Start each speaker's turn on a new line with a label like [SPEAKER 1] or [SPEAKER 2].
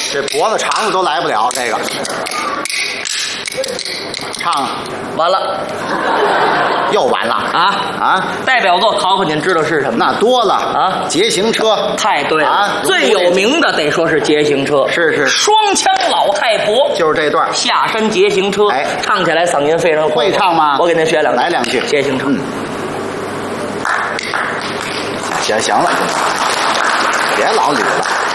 [SPEAKER 1] 这脖子长的都来不了这个。唱
[SPEAKER 2] 完了
[SPEAKER 1] 又完了啊！
[SPEAKER 2] 代表作考考您知道是什么？
[SPEAKER 1] 那多了
[SPEAKER 2] 啊！
[SPEAKER 1] 捷行车，
[SPEAKER 2] 太对了
[SPEAKER 1] 啊！
[SPEAKER 2] 最有名的得说是捷行车，
[SPEAKER 1] 是
[SPEAKER 2] 双枪老太婆，
[SPEAKER 1] 就是这段
[SPEAKER 2] 下山捷行车。
[SPEAKER 1] 哎，
[SPEAKER 2] 唱起来嗓音非常
[SPEAKER 1] 会唱吗？
[SPEAKER 2] 我给您学两句，
[SPEAKER 1] 来两句
[SPEAKER 2] 捷行车。
[SPEAKER 1] 行了，别老捋了。